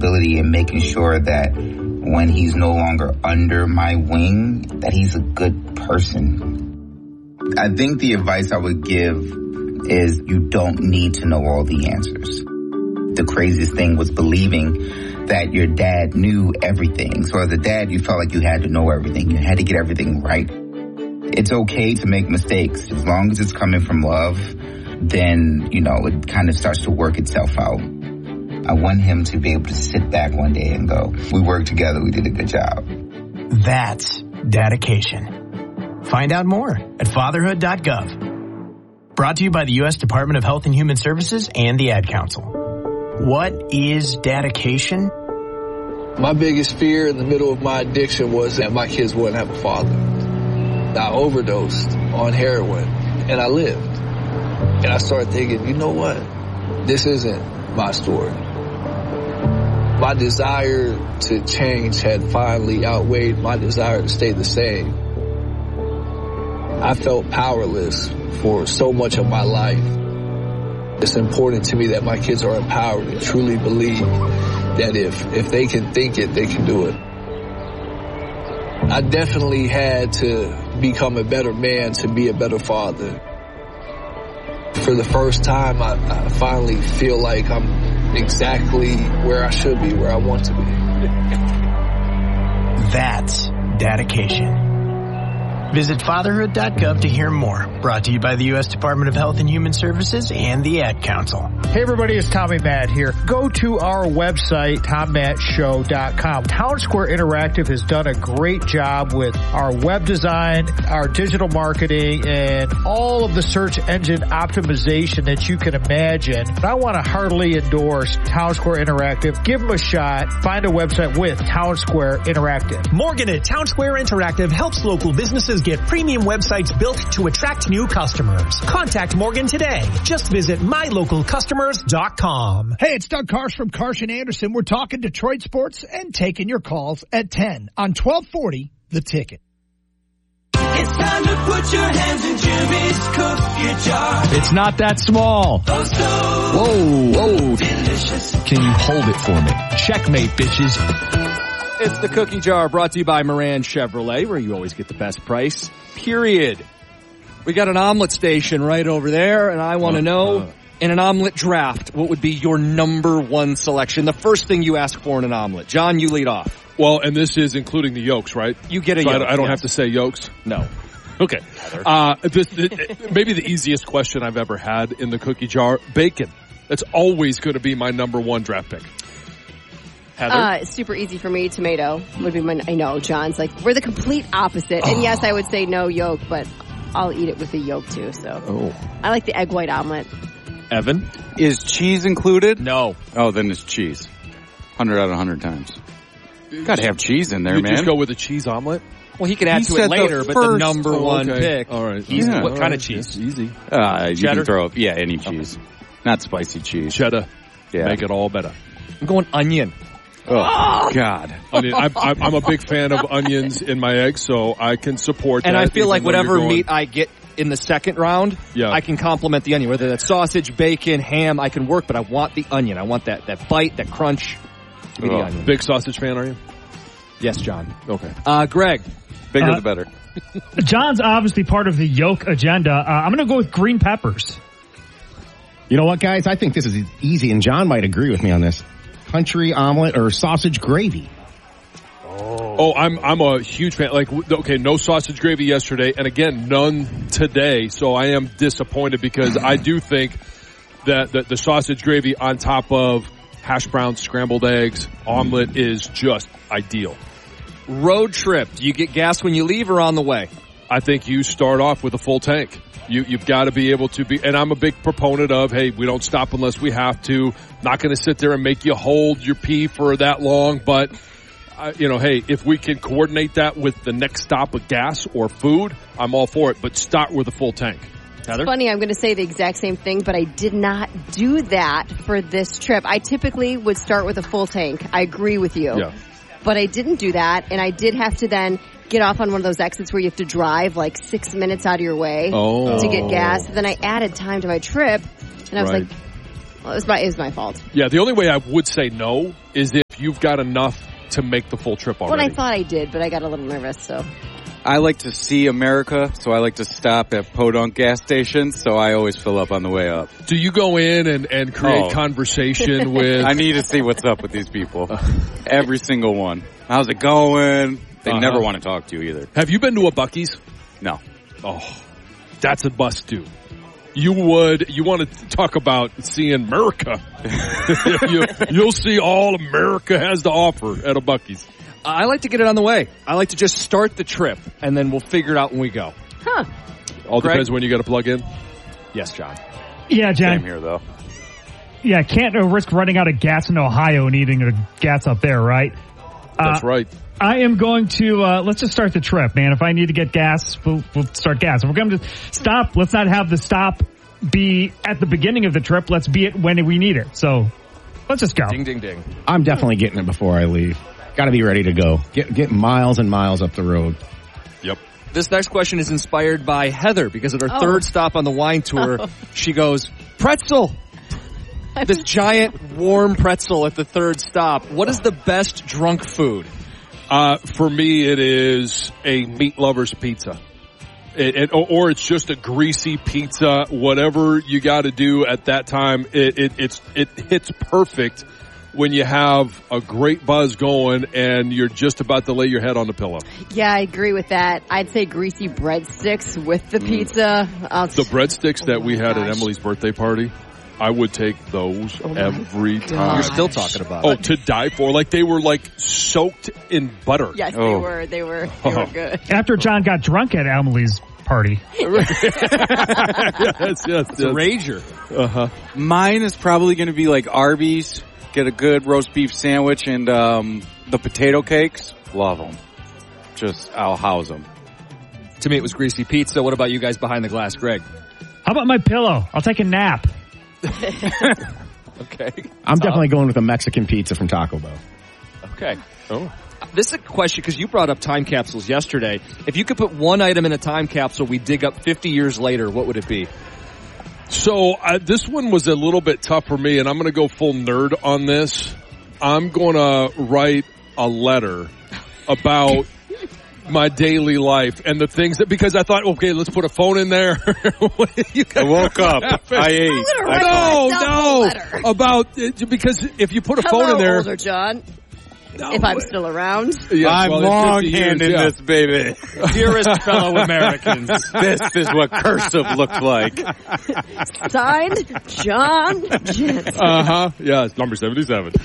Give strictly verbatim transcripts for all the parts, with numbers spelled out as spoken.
responsibility in making sure that when he's no longer under my wing, that he's a good person. I think the advice I would give is you don't need to know all the answers. The craziest thing was believing that your dad knew everything. So as a dad, you felt like you had to know everything. You had to get everything right. It's okay to make mistakes. As long as it's coming from love, then, you know, it kind of starts to work itself out. I want him to be able to sit back one day and go, we worked together, we did a good job. That's dedication. Find out more at fatherhood dot gov. Brought to you by the U S Department of Health and Human Services and the Ad Council. What is dedication? My biggest fear in the middle of my addiction was that my kids wouldn't have a father. I overdosed on heroin, and I lived. And I started thinking, you know what? This isn't my story. My desire to change had finally outweighed my desire to stay the same. I felt powerless for so much of my life. It's important to me that my kids are empowered and truly believe that if, if they can think it, they can do it. I definitely had to become a better man to be a better father. For the first time, I, I finally feel like I'm exactly where I should be, where I want to be. That's dedication. Visit fatherhood dot gov to hear more. Brought to you by the U S Department of Health and Human Services and the Ad Council. Hey everybody, it's Tommy Matt here. Go to our website, tom matt show dot com. Town Square Interactive has done a great job with our web design, our digital marketing, and all of the search engine optimization that you can imagine. I want to heartily endorse Town Square Interactive. Give them a shot. Find a website with Town Square Interactive. Morgan at Town Square Interactive helps local businesses get premium websites built to attract new customers. Contact Morgan today. Just visit my local customers dot com. Hey, it's Doug Karsh from Karsh and Anderson. We're talking Detroit sports and taking your calls at ten on twelve forty The Ticket. It's time to put your hands in Jimmy's cookie jar. It's not that small. Oh, so whoa, whoa. delicious. Can you hold it for me? Checkmate, bitches. It's the Cookie Jar, brought to you by Moran Chevrolet, where you always get the best price, period. We got an omelet station right over there, and I want to know, uh, in an omelet draft, what would be your number one selection? The first thing you ask for in an omelet. John, you lead off. Well, and this is including the yolks, right? You get a so yolk. I don't, I don't yes. have to say yolks? No. Okay. Uh, this, this, maybe the easiest question I've ever had in the Cookie Jar, bacon. That's always going to be my number one draft pick. Heather? Uh, super easy for me. Tomato would be my, I know, John's like, we're the complete opposite. Oh. And yes, I would say no yolk, but I'll eat it with the yolk too, so. Oh. I like the egg white omelet. Evan? Is cheese included? No. Oh, then it's cheese. one hundred out of one hundred times. Gotta have cheese in there, you man. Just go with a cheese omelet? Well, he can add he to it later, the but first, the number oh, one okay. pick. All right. He's, yeah. what All kind right. of cheese? That's easy. Uh, you Cheddar? can throw up, yeah, any cheese. Okay. Not spicy cheese. Cheddar. Yeah. Make it all better. I'm going onion. Oh, oh. God. Onion. I'm, I'm a big fan of onions in my eggs, so I can support and that. And I feel like whatever going, meat I get in the second round, yeah. I can complement the onion. Whether that's sausage, bacon, ham, I can work, but I want the onion. I want that, that bite, that crunch. Give me oh. the onion. Big sausage fan, are you? Yes, John. Okay. Uh, Greg. Bigger uh, the better. John's obviously part of the yolk agenda. Uh, I'm going to go with green peppers. You know what, guys? I think this is easy, and John might agree with me on this. Country omelet or sausage gravy. Oh, oh I'm I'm a huge fan. Like, okay, no sausage gravy yesterday, and again, none today. So I am disappointed because I do think that the, the sausage gravy on top of hash browns, scrambled eggs, omelet is just ideal. Road trip. Do you get gas when you leave or on the way? I think you start off with a full tank. You, you've got to be able to be, and I'm a big proponent of, hey, we don't stop unless we have to. Not going to sit there and make you hold your pee for that long, but, uh, you know, hey, if we can coordinate that with the next stop of gas or food, I'm all for it, but start with a full tank. Heather? It's funny, I'm going to say the exact same thing, but I did not do that for this trip. I typically would start with a full tank. I agree with you. Yeah. But I didn't do that, and I did have to then get off on one of those exits where you have to drive like six minutes out of your way oh. to get gas. Then I added time to my trip, and I was right. like, well, it was my, it was my fault. Yeah, the only way I would say no is if you've got enough to make the full trip already. Well, I thought I did, but I got a little nervous, so. I like to see America, so I like to stop at Podunk gas stations, so I always fill up on the way up. Do you go in and, and create Oh. conversation with... I need to see what's up with these people. Every single one. How's it going? They Uh-huh. never want to talk to you either. Have you been to a Buc-ee's? No. Oh, that's a must do. You would, you want to talk about seeing America. you, you'll see all America has to offer at a Buc-ee's. I like to get it on the way. I like to just start the trip, and then we'll figure it out when we go. Huh. All Greg? depends when you got to plug in. Yes, John. Yeah, John. Same here, though. Yeah, can't uh, risk running out of gas in Ohio and eating the gas up there, right? That's uh, right. I am going to, uh, let's just start the trip, man. If I need to get gas, we'll, we'll start gas. If we're going to stop, let's not have the stop be at the beginning of the trip. Let's be it when we need it. So let's just go. Ding, ding, ding. I'm definitely getting it before I leave. Got to be ready to go. Get get miles and miles up the road. Yep. This next question is inspired by Heather because at her Oh. third stop on the wine tour, Oh. she goes, pretzel! This giant warm pretzel at the third stop. What is the best drunk food? Uh, for me, it is a meat lover's pizza. It, it, or it's just a greasy pizza. Whatever you got to do at that time, it, it, it's, it hits perfect when you have a great buzz going and you're just about to lay your head on the pillow. Yeah, I agree with that. I'd say greasy breadsticks with the pizza. I'll The breadsticks that we had at gosh. Emily's birthday party, I would take those Oh my every gosh. time. You're still talking about Oh, it. to die for. Like they were like soaked in butter. Yes, they Oh. were. They were. They were Oh. good. After John got drunk at Emily's party. yes, yes, It's a rager. Uh-huh. Mine is probably going to be like Arby's. Get a good roast beef sandwich and um, the potato cakes. Love them. Just, I'll house them. To me, it was greasy pizza. What about you guys behind the glass, Greg? How about my pillow? I'll take a nap. Okay. I'm definitely going with a Mexican pizza from Taco Bell. Okay. Oh. This is a question because you brought up time capsules yesterday. If you could put one item in a time capsule we dig up fifty years later, what would it be? So uh, this one was a little bit tough for me, and I'm going to go full nerd on this. I'm going to write a letter about my daily life and the things that, because I thought, okay, let's put a phone in there. You I woke up. I ate. gonna write No, myself a no, letter. about because if you put a phone Hello, in there, older John. No, if I'm still around. yes, I'm well, in fifty long-handed years, yeah. this, baby. Dearest fellow Americans. This is what cursive looks like. Signed, John Jensen. Uh huh. Yeah, it's number seventy-seven.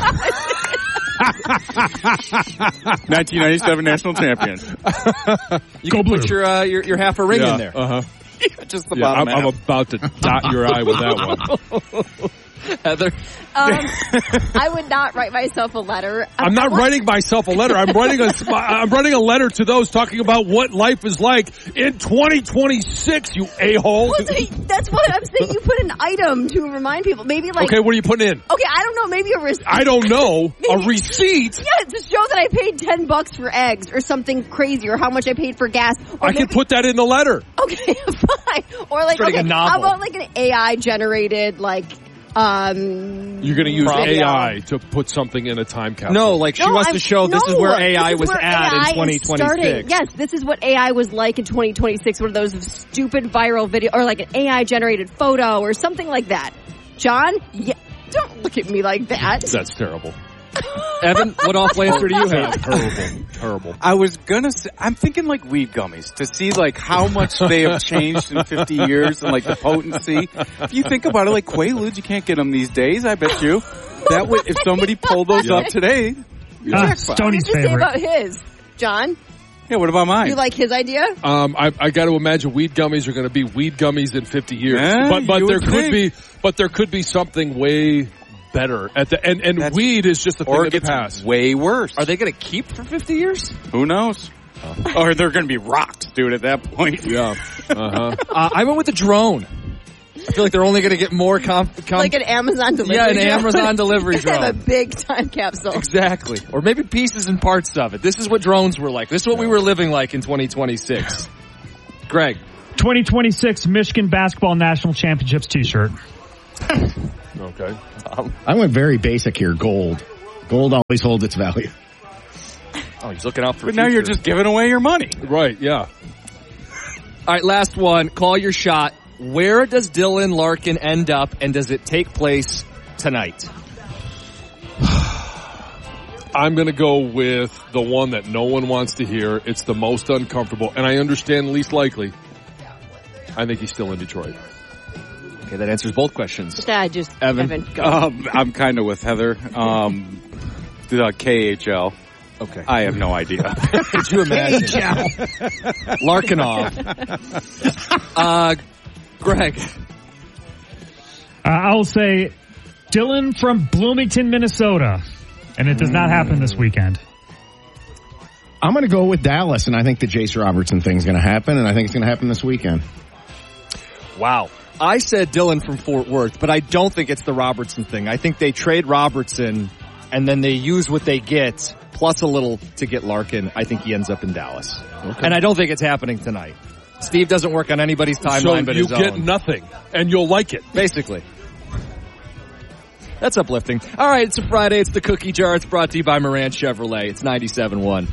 nineteen ninety-seven national champion. You can put your, uh, your your half a ring yeah, in there. Uh huh. Just the Yeah, I'm, bottom I'm half. about to dot your eye with that one. Heather. Um, I would not write myself a letter. I'm not writing myself a letter. I'm writing a I'm writing a letter to those talking about what life is like in twenty twenty-six. You a hole. Well, that's what I'm saying. You put an item to remind people. Maybe like. Okay, what are you putting in? Okay, I don't know. Maybe a receipt. I don't know. A receipt. Yeah, to show that I paid ten bucks for eggs or something crazy, or how much I paid for gas. Or I maybe, can put that in the letter. Okay, fine. Or like, Writing okay, a novel. how about like an A I generated like. Um, You're going to use video. A I to put something in a time capsule. No, like she No, wants I'm- to show this no, is where A I this is was where at A I in twenty is starting. twenty-six. Yes, this is what A I was like in twenty twenty-six. One of those stupid viral video, or like an A I generated photo, or something like that. John, yeah, don't look at me like that. That's terrible. Evan, what off answer do you have? Terrible. Terrible. I was gonna say, I'm thinking like weed gummies to see like how much they have changed in fifty years and like the potency. If you think about it, like Quaaludes, you can't get them these days. I bet you. That would, if somebody pulled those Yeah. up today. Ah, What Stoney's did you say favorite. about his, John? Yeah, what about mine? You like his idea? Um, I, I got to imagine weed gummies are going to be weed gummies in fifty years. Yeah, but but you there would could think. be but there could be something way better at the and and That's- weed is just a thing or of it the gets past. way worse. Are they going to keep for fifty years? Who knows? Or they're going to be rocked, dude, at that point. Yeah. Uh-huh. Uh, I went with the drone. I feel like they're only going to get more com- com- Like an Amazon delivery Yeah, an drone. Amazon delivery They have a drone. big time capsule. Exactly. Or maybe pieces and parts of it. This is what drones were like. This is what we were living like in twenty twenty-six. Greg. twenty twenty-six Michigan Basketball National Championships t-shirt. Okay. I went very basic here, gold. Gold always holds its value. Oh, he's looking out for But now future. you're just giving away your money. Right, yeah. All right, last one. Call your shot. Where does Dylan Larkin end up, and does it take place tonight? I'm going to go with the one that no one wants to hear. It's the most uncomfortable, and I understand least likely. I think he's still in Detroit. Okay, that answers both questions. I just, Evan, Evan go. Um, I'm kind of with Heather. Um, the K H L. Okay. I have no idea. Could you imagine? Larkin off. Uh, Greg. Uh, I'll say Dylan from Bloomington, Minnesota. And it does not happen this weekend. I'm going to go with Dallas, and I think the Jace Robertson thing's going to happen, and I think it's going to happen this weekend. Wow. I said Dylan from Fort Worth, but I don't think it's the Robertson thing. I think they trade Robertson, and then they use what they get, plus a little to get Larkin. I think he ends up in Dallas. Okay. And I don't think it's happening tonight. Steve doesn't work on anybody's timeline so but you his own. You get nothing, and you'll like it. Basically. That's uplifting. All right, it's a Friday. It's the Cookie Jar. It's brought to you by Moran Chevrolet. It's ninety-seven one.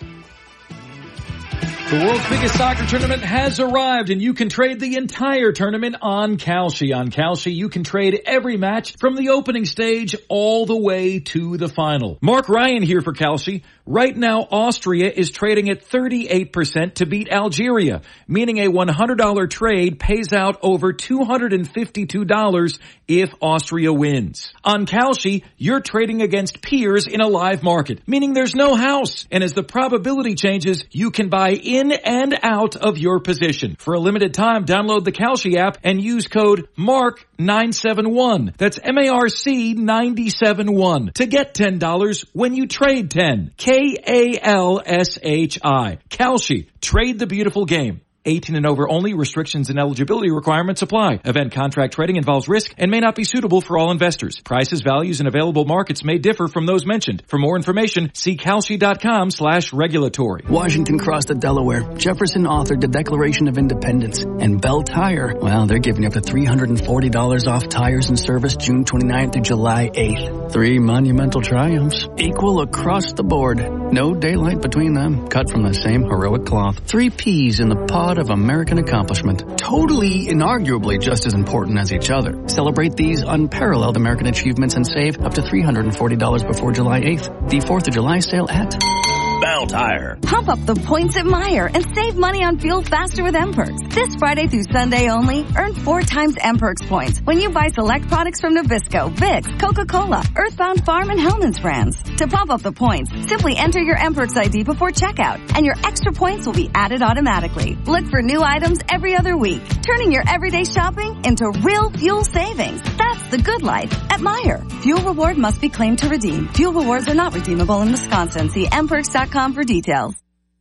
The world's biggest soccer tournament has arrived, and you can trade the entire tournament on Kalshi. On Kalshi, you can trade every match from the opening stage all the way to the final. Mark Ryan here for Kalshi. Right now, Austria is trading at thirty-eight percent to beat Algeria, meaning a one hundred dollars trade pays out over two hundred fifty-two dollars if Austria wins. On Kalshi, you're trading against peers in a live market, meaning there's no house. And as the probability changes, you can buy in and out of your position. For a limited time, download the Kalshi app and use code mark nine seven one. That's M A R C nine seven one to get ten dollars when you trade ten. K A L S H I. Kalshi. Trade the beautiful game. eighteen and over only. Restrictions and eligibility requirements apply. Event contract trading involves risk and may not be suitable for all investors. Prices, values, and available markets may differ from those mentioned. For more information, see Kalshi.com slash regulatory. Washington crossed the Delaware. Jefferson authored the Declaration of Independence. And Bell Tire, well, they're giving up to three hundred forty dollars off tires and service June twenty-ninth through July eighth. Three monumental triumphs. Equal across the board. No daylight between them. Cut from the same heroic cloth. Three P's in the pod of American accomplishment. Totally, inarguably just as important as each other. Celebrate these unparalleled American achievements and save up to three hundred forty dollars before July eighth. The fourth of July sale at Bell Tire. Pump up the points at Meijer and save money on fuel faster with M-Perks. This Friday through Sunday only, earn four times M-Perks points when you buy select products from Nabisco, Vicks, Coca-Cola, Earthbound Farm, and Hellman's brands. To pump up the points, simply enter your M-Perks I D before checkout, and your extra points will be added automatically. Look for new items every other week, turning your everyday shopping into real fuel savings. That's the good life at Meijer. Fuel reward must be claimed to redeem. Fuel rewards are not redeemable in Wisconsin. See M perks dot com for details.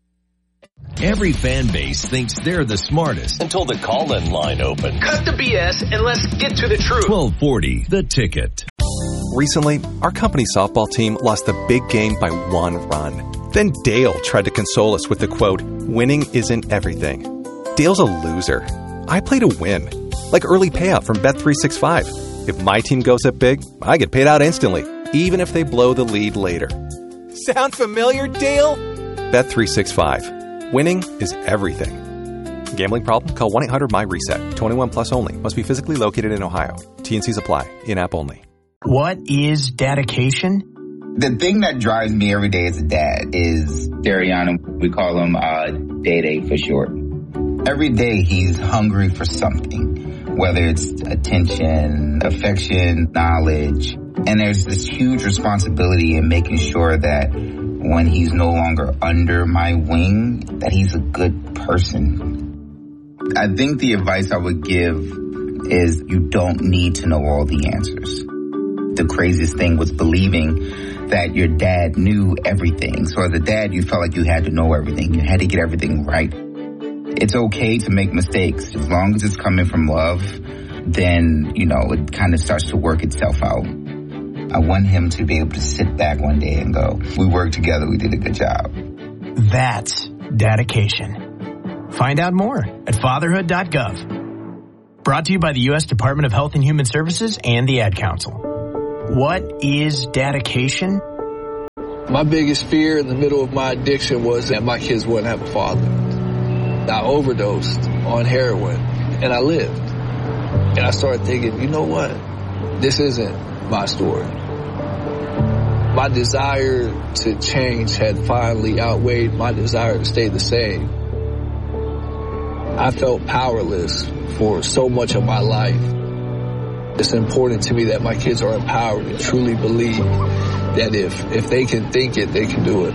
Every fan base thinks they're the smartest until the call-in line opens. Cut the B S and let's get to the truth. twelve forty, The Ticket. Recently, our company softball team lost the big game by one run. Then Dale tried to console us with the quote, "Winning isn't everything." Dale's a loser. I play to win. Like early payout from Bet three sixty-five. If my team goes up big, I get paid out instantly, even if they blow the lead later. Sound familiar, Dale? Bet three sixty-five. Winning is everything. Gambling problem? Call one eight hundred M Y reset. twenty-one plus only. Must be physically located in Ohio. T and Cs apply. In-app only. What is dedication? The thing that drives me every day as a dad is Dariana. We call him uh, Day-Day for short. Every day he's hungry for something, whether it's attention, affection, knowledge. And there's this huge responsibility in making sure that when he's no longer under my wing, that he's a good person. I think the advice I would give is you don't need to know all the answers. The craziest thing was believing that your dad knew everything. So as a dad, you felt like you had to know everything. You had to get everything right. It's okay to make mistakes. As long as it's coming from love, then, you know, it kind of starts to work itself out. I want him to be able to sit back one day and go, we worked together, we did a good job. That's dedication. Find out more at fatherhood dot gov. Brought to you by the U S Department of Health and Human Services and the Ad Council. What is dedication? My biggest fear in the middle of my addiction was that my kids wouldn't have a father. I overdosed on heroin, and I lived. And I started thinking, you know what? This isn't my story. My desire to change had finally outweighed my desire to stay the same. I felt powerless for so much of my life. It's important to me that my kids are empowered and truly believe that if, if they can think it, they can do it.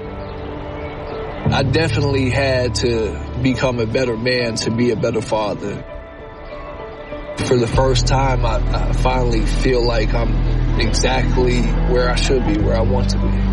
I definitely had to become a better man to be a better father. For the first time, I, I finally feel like I'm exactly where I should be, where I want to be.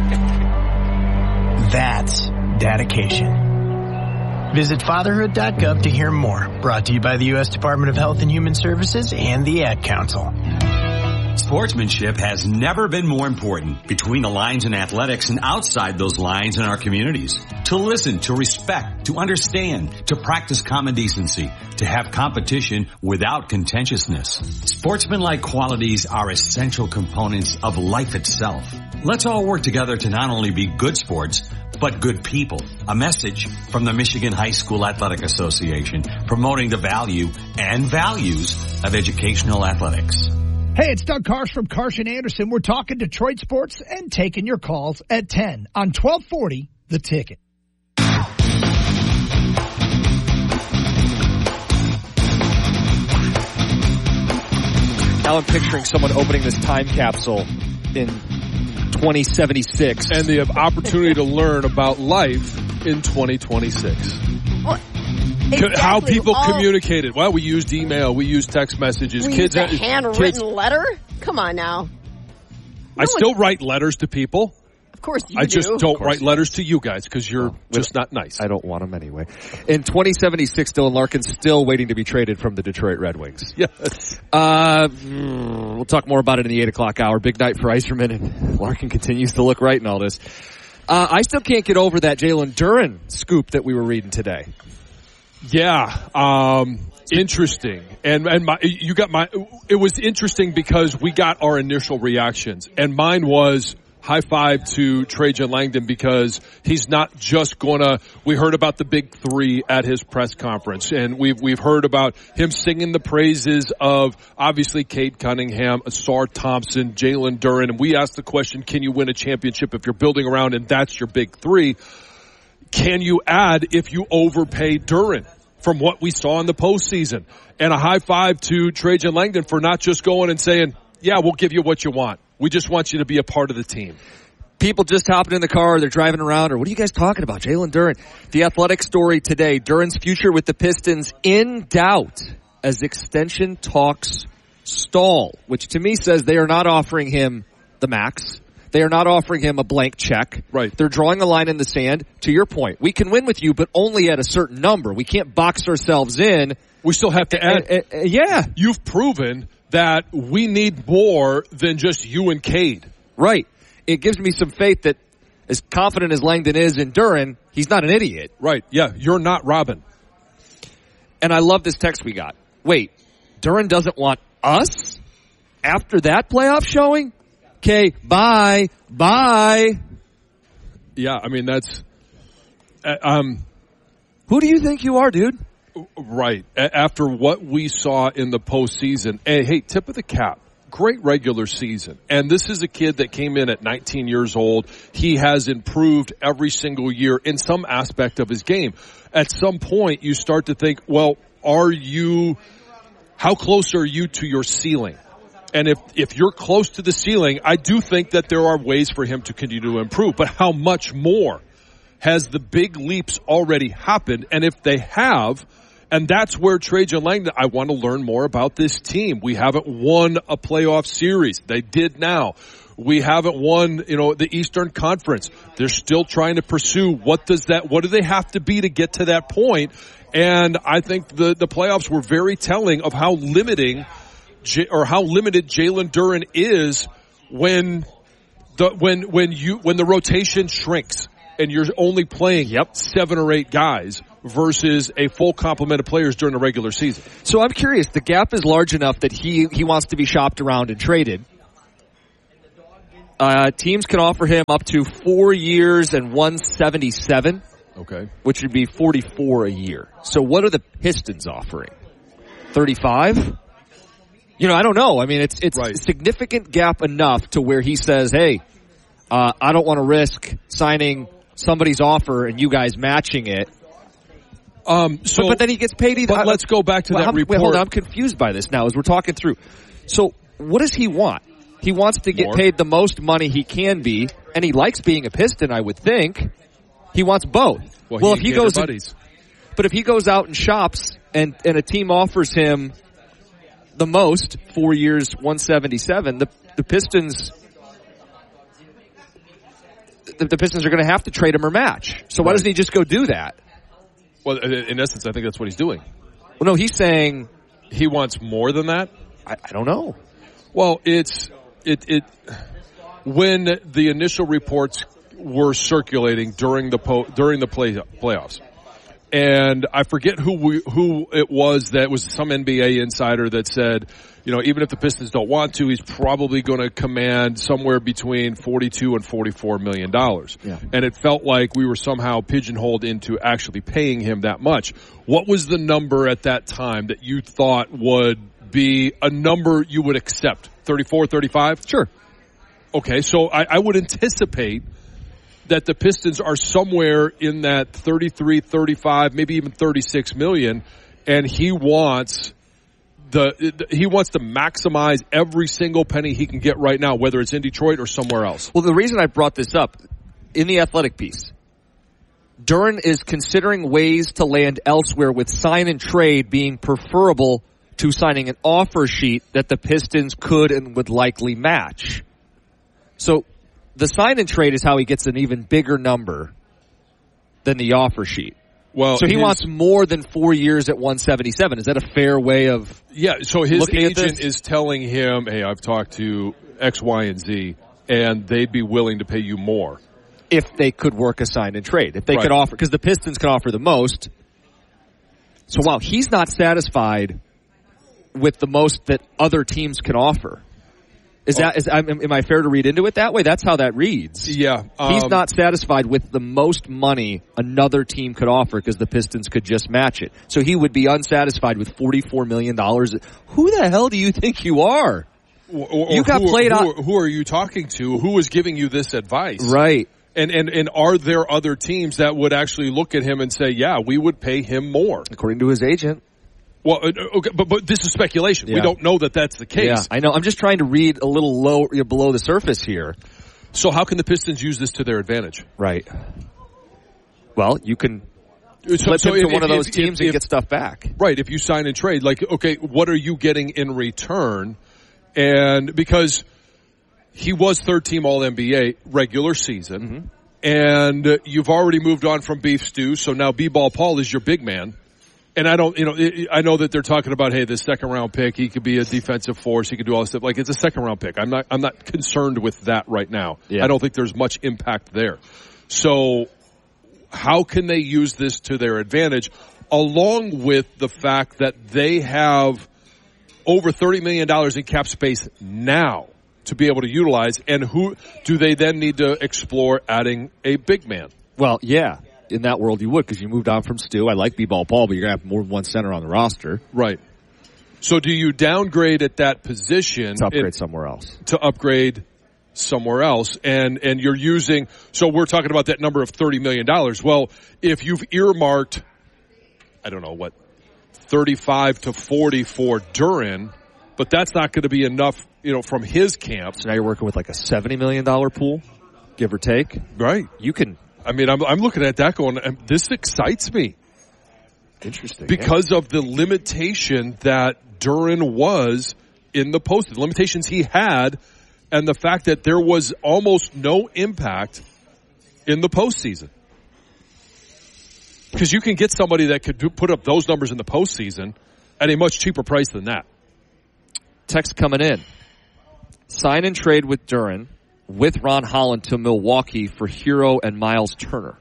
That's dedication. Visit fatherhood dot gov to hear more. Brought to you by the U S Department of Health and Human Services and the Ad Council. Sportsmanship has never been more important between the lines in athletics and outside those lines in our communities. To listen, to respect, to understand, to practice common decency, to have competition without contentiousness. Sportsmanlike qualities are essential components of life itself. Let's all work together to not only be good sports, but good people. A message from the Michigan High School Athletic Association promoting the value and values of educational athletics. Hey, it's Doug Karsch from Karsch and Anderson. We're talking Detroit sports and taking your calls at ten on twelve forty The Ticket. Now I'm picturing someone opening this time capsule in twenty seventy-six. And the opportunity to learn about life in twenty twenty-six. Well, exactly. How people All, communicated. Well, we used email. We used text messages. We kids used a handwritten kids, letter? Come on now. No I still one, write letters to people. Of course you I do. just don't write letters to you guys because you're oh, just not nice. I don't want them anyway. In twenty seventy-six, Dylan Larkin's still waiting to be traded from the Detroit Red Wings. Yes. Uh, we'll talk more about it in the eight o'clock hour. Big night for Yzerman, and Larkin continues to look right in all this. Uh, I still can't get over that Jalen Duren scoop that we were reading today. Yeah, um, interesting. And and my, you got my. It was interesting because we got our initial reactions, and mine was high five to Trajan Langdon because he's not just gonna. We heard about the big three at his press conference, and we've we've heard about him singing the praises of obviously Cade Cunningham, Asar Thompson, Jalen Duren, and we asked the question: can you win a championship if you're building around and that's your big three? Can you add if you overpay Duren from what we saw in the postseason? And a high five to Trajan Langdon for not just going and saying, yeah, we'll give you what you want. We just want you to be a part of the team. People just hopping in the car, they're driving around, or what are you guys talking about? Jalen Duren. The Athletic story today, Duren's future with the Pistons in doubt as extension talks stall, which to me says they are not offering him the max. They are not offering him a blank check. Right. They're drawing a line in the sand. To your point, we can win with you, but only at a certain number. We can't box ourselves in. We still have to add. Uh, uh, uh, yeah. You've proven that we need more than just you and Cade. Right. It gives me some faith that as confident as Langdon is in Duren, he's not an idiot. Right. Yeah. You're not Robin. And I love this text we got. Wait, Duren doesn't want us after that playoff showing? Okay, bye, bye. Yeah, I mean, that's, uh, um, who do you think you are, dude? Right. A- after what we saw in the postseason, and hey, tip of the cap, great regular season. And this is a kid that came in at nineteen years old. He has improved every single year in some aspect of his game. At some point, you start to think, well, are you, how close are you to your ceiling? And if, if you're close to the ceiling, I do think that there are ways for him to continue to improve. But how much more has the big leaps already happened? And if they have, and that's where Trajan Langdon, I want to learn more about this team. We haven't won a playoff series. They did now. We haven't won, you know, the Eastern Conference. They're still trying to pursue what does that, what do they have to be to get to that point? And I think the, the playoffs were very telling of how limiting J- or how limited Jalen Duren is when the when when you when the rotation shrinks and you're only playing yep. seven or eight guys versus a full complement of players during the regular season. So I'm curious, the gap is large enough that he he wants to be shopped around and traded. Uh, teams can offer him up to four years and one seventy-seven. Okay. Which would be forty-four a year. So what are the Pistons offering? thirty-five? You know, I don't know. I mean, it's it's right. a significant gap enough to where he says, hey, uh, I don't want to risk signing somebody's offer and you guys matching it. Um, so, but, but then he gets paid either. But let's go back to well, that I'm, report. Wait, hold on. I'm confused by this now as we're talking through. So what does he want? He wants to get More. paid the most money he can be, and he likes being a Piston, I would think. He wants both. Well, well he if he Gator goes, buddies. But if he goes out and shops and, and a team offers him the most, four years, one seventy-seven, the, the Pistons, the, the Pistons are going to have to trade him or match. So why right. doesn't he just go do that? Well, in essence, I think that's what he's doing. Well, no, he's saying he wants more than that. I, I don't know. Well, it's it it when the initial reports were circulating during the po- during the play playoffs. And I forget who we, who it was that was some N B A insider that said, you know, even if the Pistons don't want to, he's probably going to command somewhere between forty-two and forty-four million dollars. Yeah. And it felt like we were somehow pigeonholed into actually paying him that much. What was the number at that time that you thought would be a number you would accept? thirty-four, thirty-five? Sure. Okay, so I, I would anticipate that the Pistons are somewhere in that thirty-three, thirty-five, maybe even thirty-six million, and he wants the he wants to maximize every single penny he can get right now, whether it's in Detroit or somewhere else. Well, the reason I brought this up, in the Athletic piece, Duren is considering ways to land elsewhere with sign and trade being preferable to signing an offer sheet that the Pistons could and would likely match. So the sign and trade is how he gets an even bigger number than the offer sheet. Well, so he his, wants more than four years at one seventy-seven. Is that a fair way of Yeah, so his agent this? is telling him, hey, I've talked to X, Y, and Z, and they'd be willing to pay you more. If they could work a sign and trade. If they right. could offer, because the Pistons can offer the most. So wow, he's not satisfied with the most that other teams can offer. Is that, is, am, am I fair to read into it that way? That's how that reads. Yeah. Um, He's not satisfied with the most money another team could offer because the Pistons could just match it. So he would be unsatisfied with forty-four million dollars. Who the hell do you think you are? Or, or you got who, played who, out. Who are you talking to? Who is giving you this advice? Right. And, and, and are there other teams that would actually look at him and say, yeah, we would pay him more? According to his agent. Well, okay, but, but this is speculation. Yeah. We don't know that that's the case. Yeah, I know. I'm just trying to read a little low, below the surface here. So how can the Pistons use this to their advantage? Right. Well, you can so, flip so him to if, one of if, those if, teams if, and get stuff back. Right. If you sign and trade, like, okay, what are you getting in return? And because he was third team All N B A regular season, mm-hmm. and you've already moved on from Beef Stew, so now B-Ball Paul is your big man. And I don't, you know, I know that they're talking about, hey, this second round pick, he could be a defensive force, he could do all this stuff. Like, it's a second round pick. I'm not, I'm not concerned with that right now. Yeah. I don't think there's much impact there. So, how can they use this to their advantage, along with the fact that they have over thirty million dollars in cap space now to be able to utilize, and who do they then need to explore adding a big man? Well, yeah. In that world, you would, because you moved on from Stu. I like B-Ball Paul, but you're going to have more than one center on the roster. Right. So do you downgrade at that position? To upgrade in, somewhere else. To upgrade somewhere else. And, and you're using, so we're talking about that number of thirty million dollars. Well, if you've earmarked, I don't know what, thirty-five to forty for Duren, but that's not going to be enough, you know, from his camp. So now you're working with like a seventy million dollars pool, give or take. Right. You can. I mean, I'm, I'm looking at that going, this excites me. Interesting. Because yeah. of the limitation that Duren was in the post, the limitations he had, and the fact that there was almost no impact in the postseason. Because you can get somebody that could do, put up those numbers in the postseason at a much cheaper price than that. Text coming in. Sign and trade with Duren with Ron Holland to Milwaukee for Hero and Miles Turner.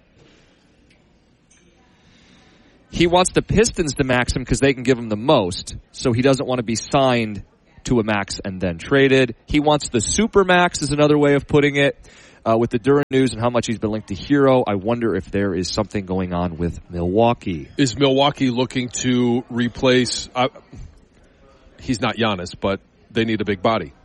He wants the Pistons to max him because they can give him the most, so he doesn't want to be signed to a max and then traded. He wants the super max is another way of putting it. Uh, with the Duren news and how much he's been linked to Hero, I wonder if there is something going on with Milwaukee. Is Milwaukee looking to replace, uh, he's not Giannis, but they need a big body.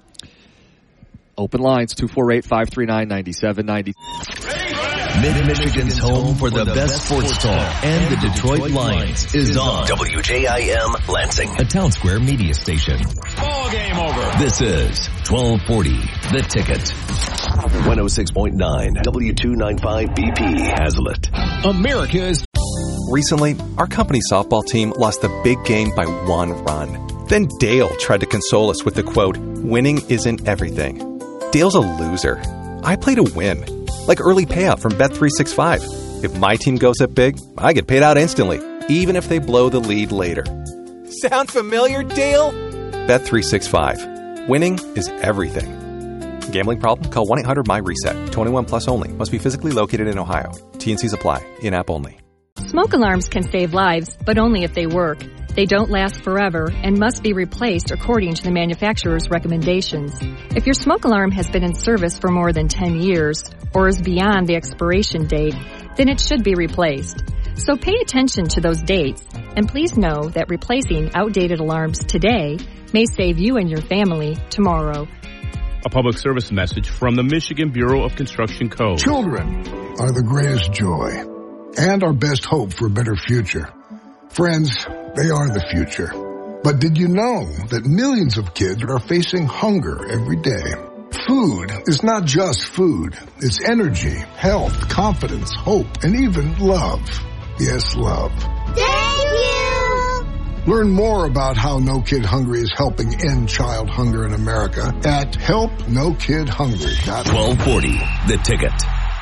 Open lines, two four eight, five three nine, nine seven nine zero. Mid-Michigan's home for the best sports talk and the Detroit Lions is on W J I M Lansing, a Town Square media station. Ball game over. This is twelve forty, The Ticket. one oh six point nine, W two ninety-five B P, Hazlet. America's. Recently, our company softball team lost the big game by one run. Then Dale tried to console us with the quote, winning isn't everything. Dale's a loser. I play to win. Like early payout from Bet three sixty-five. If my team goes up big, I get paid out instantly, even if they blow the lead later. Sound familiar, Dale? Bet three sixty-five. Winning is everything. Gambling problem? Call one eight hundred M Y reset. twenty-one plus only. Must be physically located in Ohio. T and C's apply. In-app only. Smoke alarms can save lives, but only if they work. They don't last forever and must be replaced according to the manufacturer's recommendations. If your smoke alarm has been in service for more than ten years or is beyond the expiration date, then it should be replaced. So pay attention to those dates, and please know that replacing outdated alarms today may save you and your family tomorrow. A public service message from the Michigan Bureau of Construction Code. Children are the greatest joy and our best hope for a better future. Friends, they are the future. But did you know that millions of kids are facing hunger every day? Food is not just food. It's energy, health, confidence, hope, and even love. Yes, love. Thank you! Learn more about how No Kid Hungry is helping end child hunger in America at help no kid hungry dot org. twelve forty, The Ticket.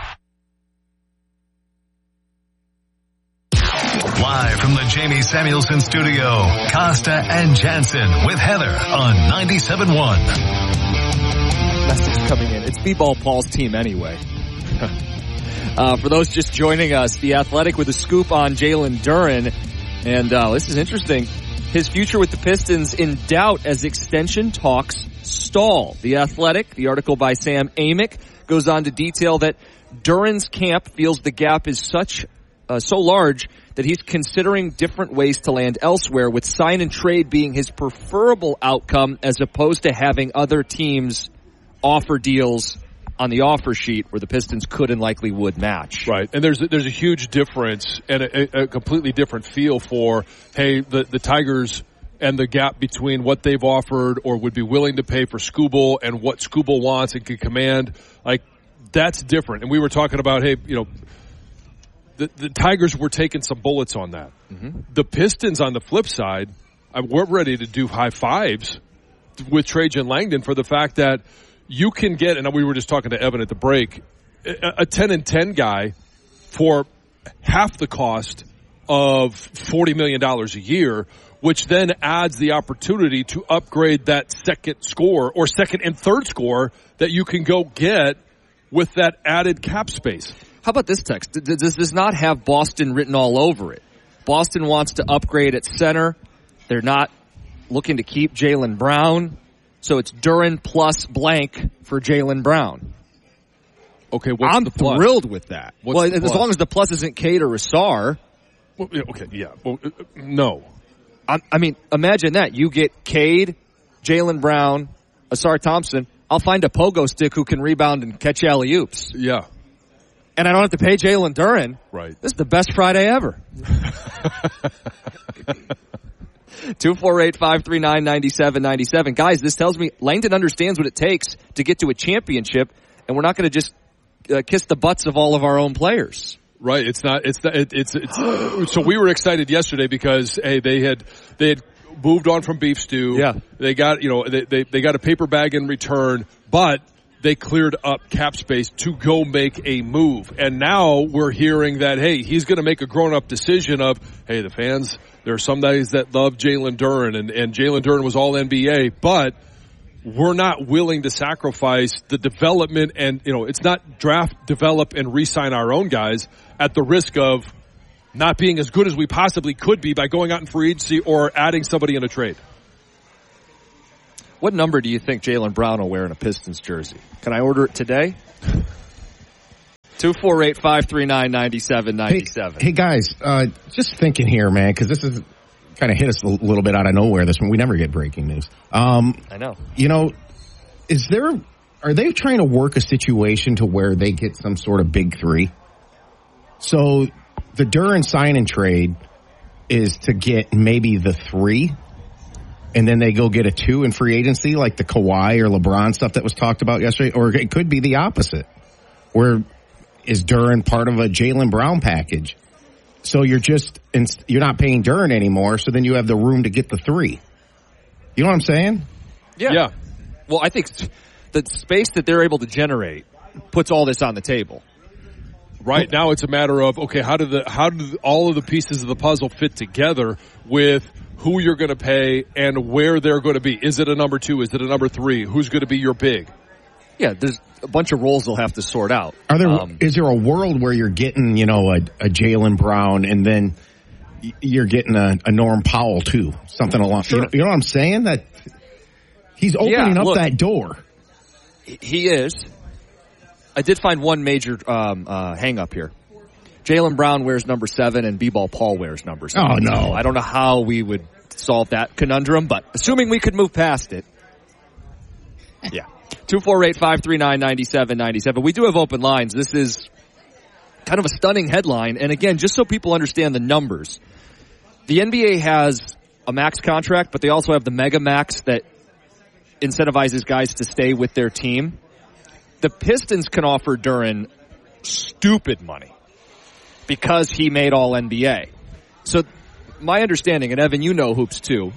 Live from the Jamie Samuelson studio, Costa and Jansen with Heather on ninety-seven point one. Message coming in. It's B-Ball Paul's team anyway. uh, for those just joining us, The Athletic with a scoop on Jalen Duren. And uh, this is interesting. His future with the Pistons in doubt as extension talks stall. The Athletic, the article by Sam Amick, goes on to detail that Duren's camp feels the gap is such uh, so large that he's considering different ways to land elsewhere, with sign and trade being his preferable outcome as opposed to having other teams offer deals on the offer sheet where the Pistons could and likely would match. Right, and there's there's a huge difference and a, a completely different feel for, hey, the, the Tigers and the gap between what they've offered or would be willing to pay for Skubal and what Skubal wants and can command. Like, that's different. And we were talking about, hey, you know, The, the Tigers were taking some bullets on that. Mm-hmm. The Pistons, on the flip side, uh, we're ready to do high fives with Trajan Langdon for the fact that you can get, and we were just talking to Evan at the break, a, a ten and ten guy for half the cost of forty million dollars a year, which then adds the opportunity to upgrade that second score or second and third score that you can go get with that added cap space. How about this text? Does this not have Boston written all over it? Boston wants to upgrade at center. They're not looking to keep Jaylen Brown. So it's Duren plus blank for Jaylen Brown. Okay, what's I'm the plus? thrilled with that. What's well, the as plus? long as the plus isn't Cade or Rassar. Well, okay, yeah. Well, uh, no. I, I mean, imagine that. You get Cade, Jaylen Brown, Asar Thompson. I'll find a pogo stick who can rebound and catch alley-oops. Yeah. And I don't have to pay Jalen Duren. Right. This is the best Friday ever. two four eight, five three nine, nine seven nine seven. Guys, this tells me Langdon understands what it takes to get to a championship, and we're not going to just uh, kiss the butts of all of our own players. Right. It's not, it's, it, it's, it's, so we were excited yesterday because, hey, they had, they had moved on from beef stew. Yeah. They got, you know, they, they, they got a paper bag in return, but they cleared up cap space to go make a move. And now we're hearing that, hey, he's going to make a grown-up decision of, hey, the fans, there are some guys that love Jalen Duren, and, and Jalen Duren was all N B A, but we're not willing to sacrifice the development and, you know, it's not draft, develop, and re-sign our own guys at the risk of not being as good as we possibly could be by going out in free agency or adding somebody in a trade. What number do you think Jaylen Brown will wear in a Pistons jersey? Can I order it today? two four eight, five three nine, nine seven nine seven. Hey, hey guys, uh, just thinking here, man, because this is kind of hit us a little bit out of nowhere. This one, we never get breaking news. Um, I know. You know, is there, are they trying to work a situation to where they get some sort of big three? So the Duren sign and trade is to get maybe the three, and then they go get a two in free agency, like the Kawhi or LeBron stuff that was talked about yesterday, or it could be the opposite, where is Duren part of a Jaylen Brown package? So you're just, you're not paying Duren anymore, so then you have the room to get the three. You know what I'm saying? Yeah. yeah. Well, I think the space that they're able to generate puts all this on the table. Right now, it's a matter of, okay, how do the how do all of the pieces of the puzzle fit together with who you're going to pay and where they're going to be? Is it a number two? Is it a number three? Who's going to be your big? Yeah, there's a bunch of roles they'll have to sort out. Are there? Um, is there a world where you're getting, you know, a, a Jaylen Brown and then you're getting a, a Norm Powell too, something along? Sure. You know, you know what I'm saying? That he's opening yeah, up look, that door. He is. I did find one major um, uh, hang-up here. Jaylen Brown wears number seven and B-Ball Paul wears number seven. Oh, no. I don't know how we would solve that conundrum, but assuming we could move past it. Yeah. two four eight, five three nine, nine seven nine seven. We do have open lines. This is kind of a stunning headline. And again, just so people understand the numbers, the N B A has a max contract, but they also have the mega max that incentivizes guys to stay with their team. The Pistons can offer Duren stupid money because he made all N B A. So my understanding, and Evan, you know hoops too,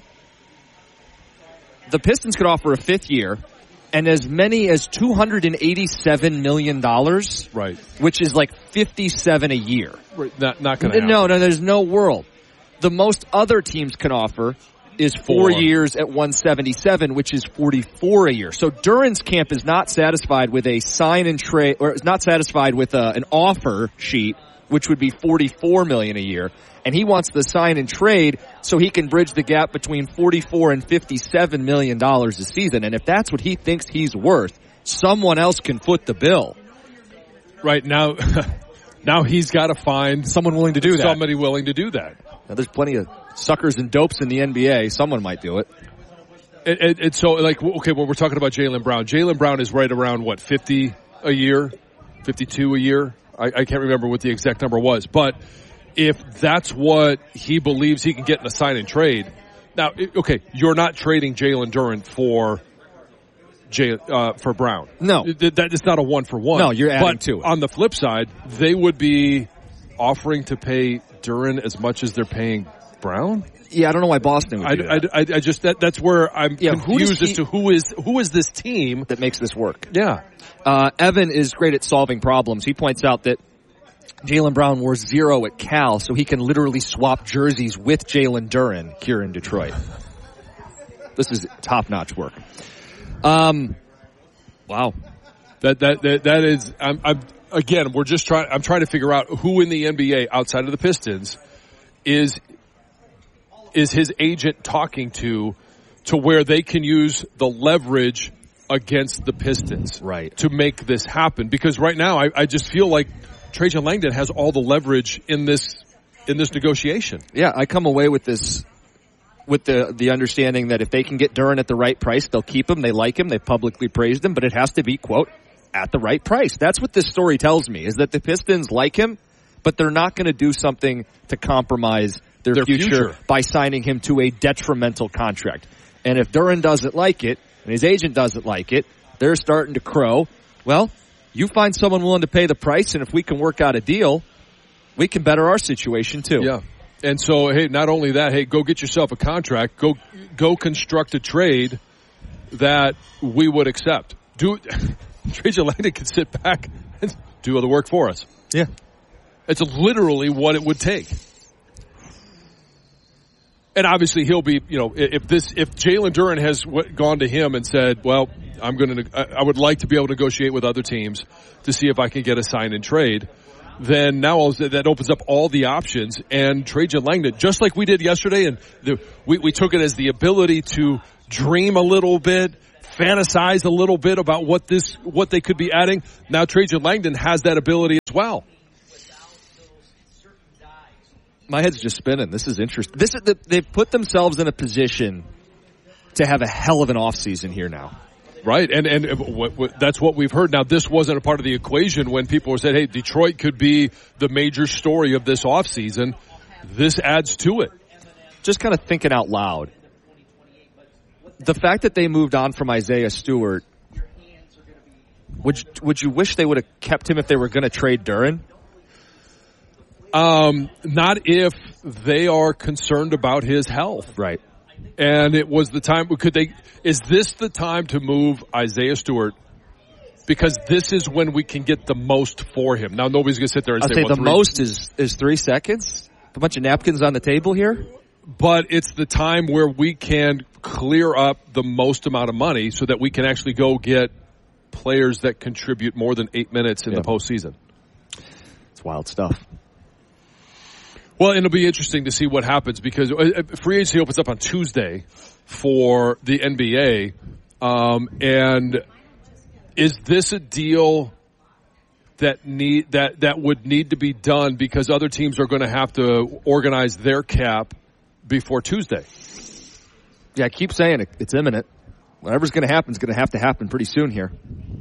the Pistons could offer a fifth year and as many as two hundred eighty-seven million dollars, right? Which is like fifty-seven a year. Right. Not, not going to happen. No, no, there's no world. The most other teams can offer is four, four years at one seventy-seven, which is forty-four a year. So Duren's camp is not satisfied with a sign and trade, or is not satisfied with a, an offer sheet, which would be forty-four million a year. And he wants the sign and trade so he can bridge the gap between forty-four and fifty-seven million dollars a season. And if that's what he thinks he's worth, someone else can foot the bill. Right now, now he's got to find someone willing to do that. Somebody willing to do that. Now, there's plenty of suckers and dopes in the N B A. Someone might do it. And, and, and so, like, okay, when we're talking about Jaylen Brown, Jaylen Brown is right around, what, fifty a year? fifty-two a year? I, I can't remember what the exact number was. But if that's what he believes he can get in a sign and trade, now, okay, you're not trading Jalen Duren for Jay, uh, for Brown. No. That is not a one for one. No, you're adding but to it. On the flip side, they would be offering to pay Duren as much as they're paying Brown? Yeah, I don't know why Boston would I, do that. I, I, I just, that, that's where I'm yeah, confused he, as to who is, who is this team that makes this work. Yeah. Uh, Evan is great at solving problems. He points out that Jaylen Brown wore zero at Cal, so he can literally swap jerseys with Jalen Duren here in Detroit. This is top-notch work. Um, wow. That, that, that, that is, I'm, I'm, again, we're just trying, I'm trying to figure out who in the N B A outside of the Pistons is, is his agent talking to, to where they can use the leverage against the Pistons. Right. To make this happen. Because right now, I, I just feel like Trajan Langdon has all the leverage in this, in this negotiation. Yeah, I come away with this, with the, the understanding that if they can get Duren at the right price, they'll keep him. They like him. They publicly praised him, but it has to be, quote, at the right price. That's what this story tells me, is that the Pistons like him, but they're not going to do something to compromise their, their future, future by signing him to a detrimental contract. And if Duren doesn't like it, and his agent doesn't like it, they're starting to crow. Well, you find someone willing to pay the price, and if we can work out a deal, we can better our situation too. Yeah. And so, hey, not only that, hey, go get yourself a contract. Go, go construct a trade that we would accept. Do, Trajan Langdon can sit back and do all the work for us. Yeah. It's literally what it would take. And obviously he'll be, you know, if this, if Jalen Duren has gone to him and said, well, I'm going to, I would like to be able to negotiate with other teams to see if I can get a sign and trade, then now that opens up all the options. And Trajan Langdon, just like we did yesterday, and the, we, we took it as the ability to dream a little bit, fantasize a little bit about what this, what they could be adding. Now Trajan Langdon has that ability as well. My head's just spinning. This is interesting. This is the, they've put themselves in a position to have a hell of an offseason here now. Right, and and what, what, that's what we've heard. Now, this wasn't a part of the equation when people said, hey, Detroit could be the major story of this offseason. This adds to it. Just kind of thinking out loud. The fact that they moved on from Isaiah Stewart, would you, would you wish they would have kept him if they were going to trade Duren? Um, not if they are concerned about his health. Right. And it was the time, could they, is this the time to move Isaiah Stewart? Because this is when we can get the most for him. Now, nobody's going to sit there and I'll say, say well, the three. most is, is three seconds. A bunch of napkins on the table here. But it's the time where we can clear up the most amount of money so that we can actually go get players that contribute more than eight minutes in yep. the postseason. It's wild stuff. Well, it'll be interesting to see what happens because free agency opens up on Tuesday for the N B A. Um, and is this a deal that need that that would need to be done because other teams are going to have to organize their cap before Tuesday? Yeah, I keep saying it. It's imminent. Whatever's going to happen is going to have to happen pretty soon here.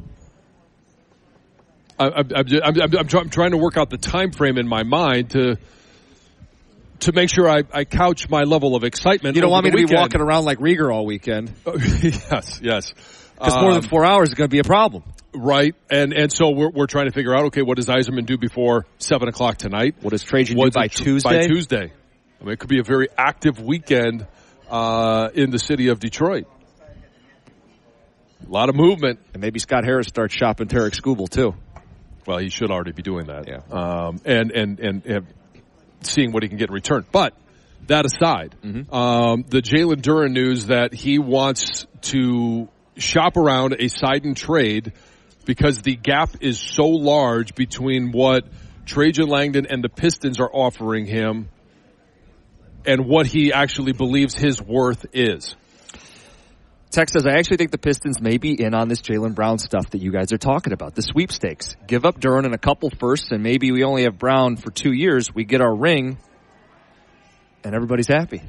I, I'm, I'm, I'm, I'm trying to work out the time frame in my mind to. To make sure I, I couch my level of excitement. You don't want me to weekend. be walking around like Rieger all weekend. yes, yes. Because um, more than four hours is going to be a problem. Right. And and so we're we're trying to figure out, okay, what does Yzerman do before seven o'clock tonight? What does Trajan do by Tuesday? By Tuesday. I mean, it could be a very active weekend uh, in the city of Detroit. A lot of movement. And maybe Scott Harris starts shopping Tarek Skubal, too. Well, he should already be doing that. Yeah. Um, and, and, and, and seeing what he can get in return. But that aside, mm-hmm. um, the Jalen Duren news that he wants to shop around a sign and trade because the gap is so large between what Trajan Langdon and the Pistons are offering him and what he actually believes his worth is. Tex says, I actually think the Pistons may be in on this Jaylen Brown stuff that you guys are talking about, the sweepstakes. Give up Duren and a couple firsts, and maybe we only have Brown for two years. We get our ring, and everybody's happy.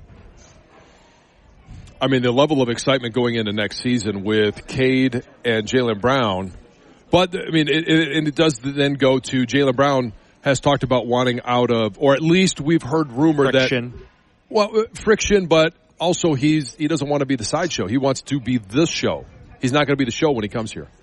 I mean, the level of excitement going into next season with Cade and Jaylen Brown. But, I mean, it, it, and it does then go to Jaylen Brown has talked about wanting out of, or at least we've heard rumor friction. that. Well, friction, but also he's he doesn't want to be the sideshow. He wants to be this show. He's not going to be the show when he comes here.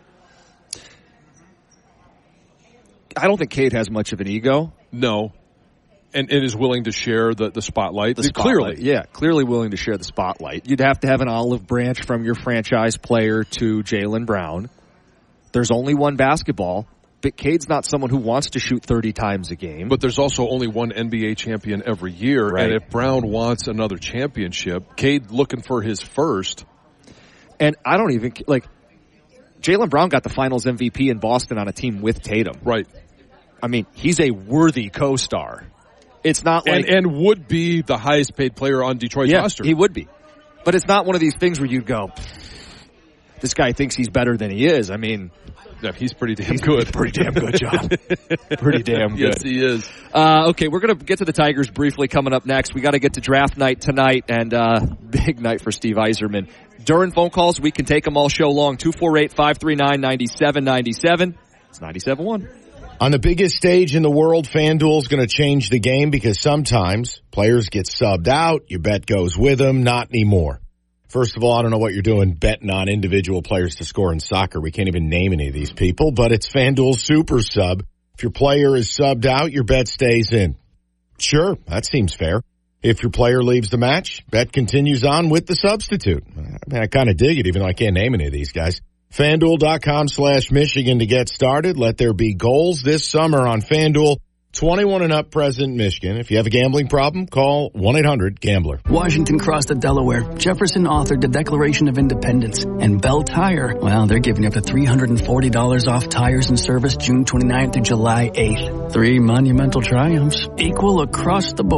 I don't think Cade has much of an ego. No. And, and is willing to share the, the spotlight. The spotlight. Clearly. Yeah, clearly willing to share the spotlight. You'd have to have an olive branch from your franchise player to Jaylen Brown. There's only one basketball, but Cade's not someone who wants to shoot thirty times a game. But there's also only one N B A champion every year. Right. And if Brown wants another championship, Cade looking for his first. And I don't even, like, Jaylen Brown got the finals M V P in Boston on a team with Tatum. Right. I mean, he's a worthy co-star. It's not like... And, and would be the highest paid player on Detroit's yeah, roster. He would be. But it's not one of these things where you go, this guy thinks he's better than he is. I mean... Yeah, he's pretty damn he's good. Pretty damn good, John. Pretty damn good. Yes, he is. Uh, okay, we're going to get to the Tigers briefly coming up next. We got to get to draft night tonight, and uh, big night for Steve Yzerman. During phone calls, we can take them all show long. two four eight, five three nine, nine seven nine seven. It's ninety-seven one. On the biggest stage in the world, FanDuel's going to change the game because sometimes players get subbed out. Your bet goes with them. Not anymore. First of all, I don't know what you're doing betting on individual players to score in soccer. We can't even name any of these people, but it's FanDuel Super Sub. If your player is subbed out, your bet stays in. Sure, that seems fair. If your player leaves the match, bet continues on with the substitute. I mean, I kind of dig it, even though I can't name any of these guys. FanDuel.com slash Michigan to get started. Let there be goals this summer on FanDuel. twenty-one and up present Michigan. If you have a gambling problem, call one eight hundred gambler. Washington crossed the Delaware. Jefferson authored the Declaration of Independence. And Bell Tire, well, they're giving up to three hundred forty dollars off tires and service June twenty-ninth through July eighth. Three monumental triumphs equal across the board.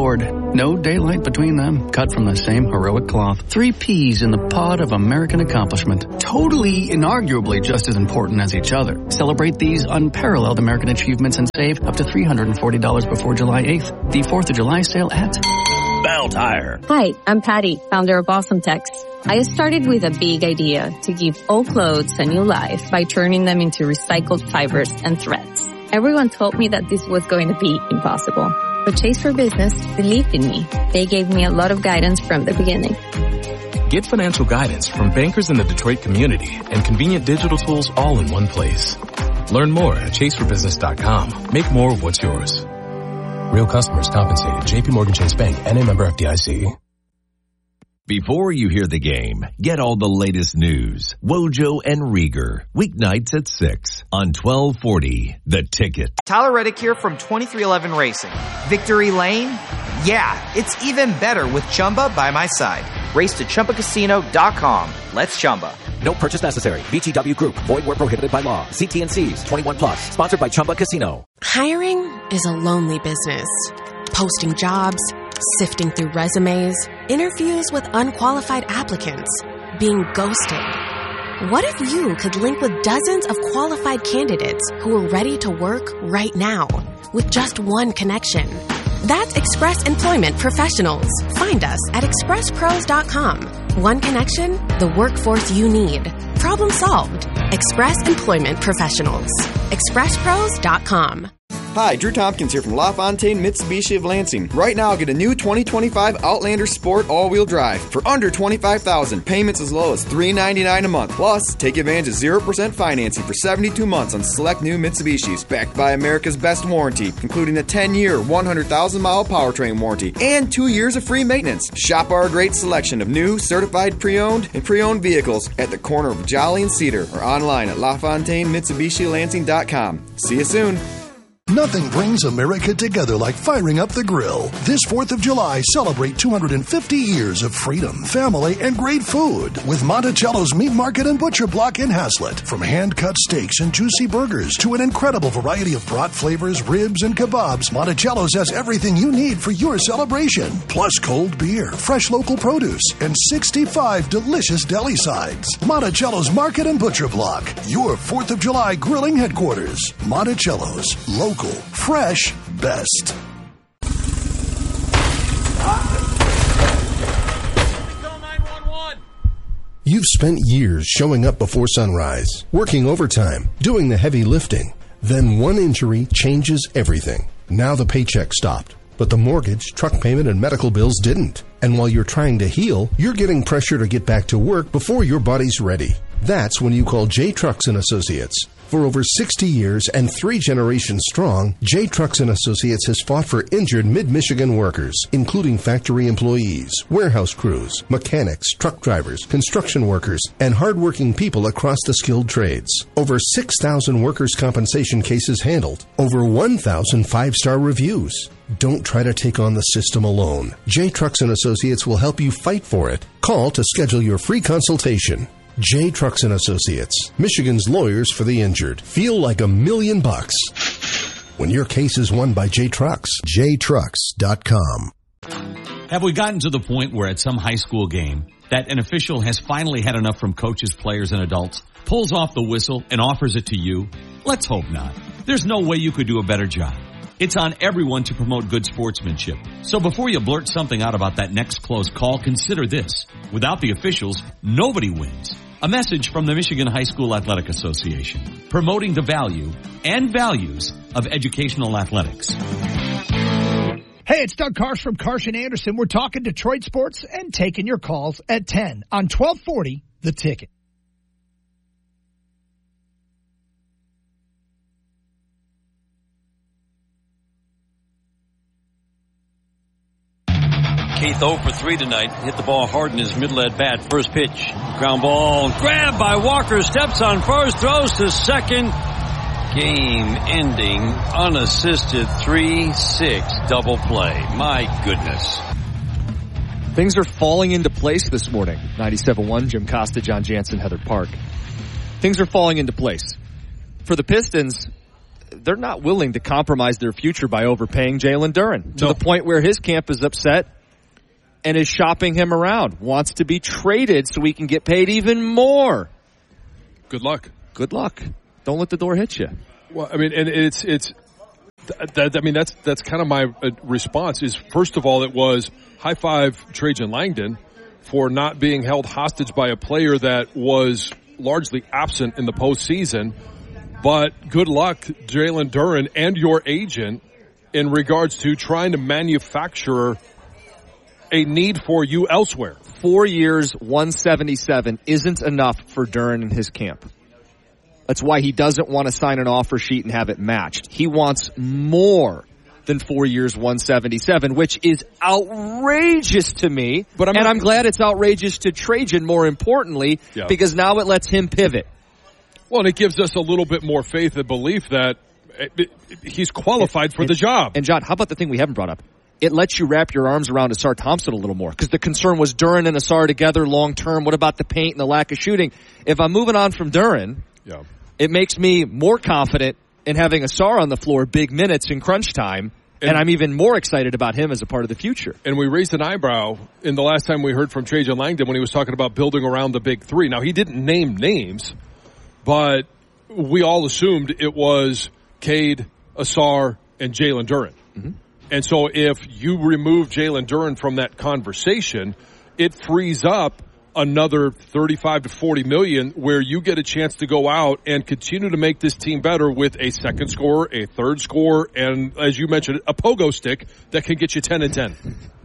No daylight between them, cut from the same heroic cloth. Three peas in the pod of American accomplishment. Totally, inarguably just as important as each other. Celebrate these unparalleled American achievements and save up to three hundred forty dollars before July eighth. The fourth of July sale at Bell Tire. Hi, I'm Patty, founder of Awesome Tex. I started with a big idea to give old clothes a new life by turning them into recycled fibers and threads. Everyone told me that this was going to be impossible. But Chase for Business believed in me. They gave me a lot of guidance from the beginning. Get financial guidance from bankers in the Detroit community and convenient digital tools all in one place. Learn more at chase for business dot com. Make more of what's yours. Real customers compensated. J P Morgan Chase Bank, N A member F D I C. Before you hear the game, get all the latest news. Wojo and Rieger, weeknights at six on twelve forty, The Ticket. Tyler Reddick here from twenty-three eleven Racing. Victory Lane? Yeah, it's even better with Chumba by my side. Race to Chumba Casino dot com. Let's Chumba. No purchase necessary. V G W Group. Void where prohibited by law. See T and C's. twenty-one plus. Sponsored by Chumba Casino. Hiring is a lonely business. Posting jobs, sifting through resumes, interviews with unqualified applicants, being ghosted. What if you could link with dozens of qualified candidates who are ready to work right now with just one connection? That's Express Employment Professionals. Find us at express pros dot com. One connection, the workforce you need. Problem solved. Express Employment Professionals. express pros dot com. Hi, Drew Tompkins here from LaFontaine Mitsubishi of Lansing. Right now, get a new twenty twenty-five Outlander Sport all-wheel drive for under twenty-five thousand dollars. Payments as low as three ninety-nine a month. Plus, take advantage of zero percent financing for seventy-two months on select new Mitsubishis, backed by America's best warranty, including a ten-year, one hundred thousand mile powertrain warranty and two years of free maintenance. Shop our great selection of new, certified pre-owned and pre-owned vehicles at the corner of Jolly and Cedar or online at La Fontaine Mitsubishi Lansing dot com. See you soon. Nothing brings America together like firing up the grill. This fourth of July, celebrate two hundred fifty years of freedom, family, and great food with Monticello's Meat Market and Butcher Block in Hazlet. From hand-cut steaks and juicy burgers to an incredible variety of brat flavors, ribs, and kebabs, Monticello's has everything you need for your celebration. Plus cold beer, fresh local produce, and sixty-five delicious deli sides. Monticello's Market and Butcher Block, your fourth of July grilling headquarters. Monticello's, local, fresh, best. You've spent years showing up before sunrise, working overtime, doing the heavy lifting. Then one injury changes everything. Now the paycheck stopped, but the mortgage, truck payment, and medical bills didn't. And while you're trying to heal, you're getting pressure to get back to work before your body's ready. That's when you call J. Trucks and Associates. For over sixty years and three generations strong, J. Trucks and Associates has fought for injured mid-Michigan workers, including factory employees, warehouse crews, mechanics, truck drivers, construction workers, and hardworking people across the skilled trades. Over six thousand workers' compensation cases handled. Over one thousand five-star reviews. Don't try to take on the system alone. J. Trucks and Associates will help you fight for it. Call to schedule your free consultation. J. Trucks and Associates, Michigan's lawyers for the injured. Feel like a million bucks when your case is won by J. Trucks. J trucks dot com. Have we gotten to the point where at some high school game that an official has finally had enough from coaches, players, and adults, pulls off the whistle, and offers it to you? Let's hope not. There's no way you could do a better job. It's on everyone to promote good sportsmanship. So before you blurt something out about that next close call, consider this. Without the officials, nobody wins. A message from the Michigan High School Athletic Association, promoting the value and values of educational athletics. Hey, it's Doug Karsh from Karsh and Anderson. We're talking Detroit sports and taking your calls at ten on twelve forty, The Ticket. Keith oh for three tonight. Hit the ball hard in his middle at bat. First pitch. Ground ball. Grabbed by Walker. Steps on first. Throws to second. Game ending. Unassisted. three six double play. My goodness. Things are falling into place this morning. ninety-seven point one, Jim Costa, John Jansen, Heather Park. Things are falling into place. For the Pistons, they're not willing to compromise their future by overpaying Jalen Duren to No. the point where his camp is upset and is shopping him around, wants to be traded so he can get paid even more. Good luck. Good luck. Don't let the door hit you. Well, I mean, and it's it's. That, that, I mean, that's that's kind of my uh, response. Is first of all, it was high five Trajan Langdon for not being held hostage by a player that was largely absent in the postseason. But good luck, Jalen Duren and your agent, in regards to trying to manufacture a need for you elsewhere. Four years, one seventy-seven isn't enough for Duren and his camp. That's why he doesn't want to sign an offer sheet and have it matched. He wants more than four years, one seventy-seven, which is outrageous to me. But I'm and not, I'm glad it's outrageous to Trajan, more importantly, yeah. because now it lets him pivot. Well, and it gives us a little bit more faith and belief that he's qualified and, for and, the job. And, John, how about the thing we haven't brought up? It lets you wrap your arms around Asar Thompson a little more, because the concern was Duren and Asar together long term. What about the paint and the lack of shooting? If I'm moving on from Duren, yeah. it makes me more confident in having Asar on the floor big minutes in crunch time, and, and I'm even more excited about him as a part of the future. And we raised an eyebrow in the last time we heard from Trajan Langdon when he was talking about building around the big three. Now, he didn't name names, but we all assumed it was Cade, Asar, and Jalen Duren. Mm-hmm. And so if you remove Jalen Duren from that conversation, it frees up another thirty-five to forty million where you get a chance to go out and continue to make this team better with a second scorer, a third scorer, and as you mentioned, a pogo stick that can get you ten and ten.